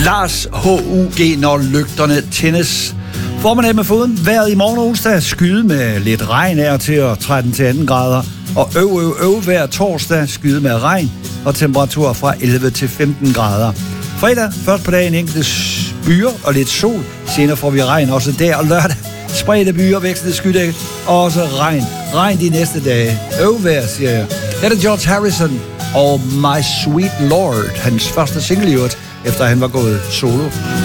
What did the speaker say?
Lars H.U.G. når lygterne tændes. Formiddag med foden. Vejret i morgen onsdag. Skyde med lidt regn af til 13-18 grader. Og vejr torsdag. Skyde med regn og temperatur fra 11 til 15 grader. Fredag, først på dagen enkelte byer og lidt sol. Senere får vi regn også der, og lørdag spredte byer, vækstende skydæk og også regn. Regn de næste dage. Vejr, siger jeg. Her er George Harrison og My Sweet Lord, hans første single i øvrigt, efter han var gået solo.